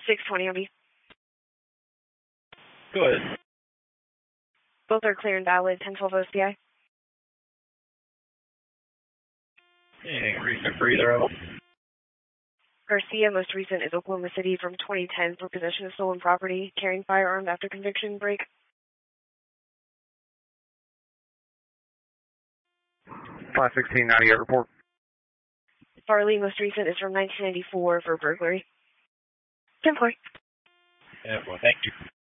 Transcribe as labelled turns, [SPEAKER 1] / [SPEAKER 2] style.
[SPEAKER 1] 620 on me.
[SPEAKER 2] Go ahead.
[SPEAKER 1] Both are clear and valid. 1012 OSPI.
[SPEAKER 2] Anything recent for either of them?
[SPEAKER 1] Garcia, most recent, is Oklahoma City from 2010 for possession of stolen property, carrying firearms after conviction, break.
[SPEAKER 3] 51698 report.
[SPEAKER 1] Farley, most recent, is from 1994 for burglary. 10-4.
[SPEAKER 2] Yeah, well, thank you.